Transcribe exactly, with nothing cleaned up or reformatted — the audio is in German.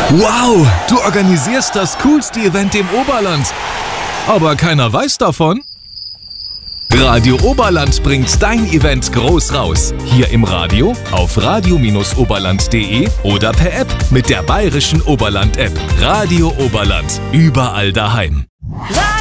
Wow, du organisierst das coolste Event im Oberland. Aber keiner weiß davon? Radio Oberland bringt dein Event groß raus. Hier im Radio, auf radio oberland punkt de oder per App mit der bayerischen Oberland-App. Radio Oberland, überall daheim.